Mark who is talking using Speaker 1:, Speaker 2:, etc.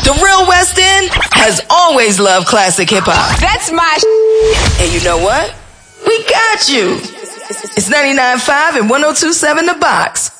Speaker 1: The real West End has always loved classic hip hop.
Speaker 2: That's my
Speaker 1: And you know what? We got you. It's 99.5 and 102.7 The Box.